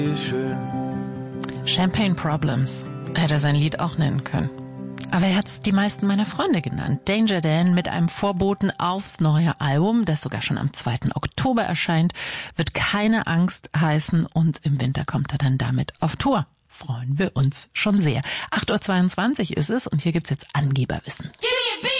Champagne Problems hätte er sein Lied auch nennen können. Aber er hat es die meisten meiner Freunde genannt. Danger Dan mit einem Vorboten aufs neue Album, das sogar schon am 2. Oktober erscheint, wird Keine Angst heißen und im Winter kommt er dann damit auf Tour. Freuen wir uns schon sehr. 8:22 Uhr ist es und hier gibt's jetzt Angeberwissen.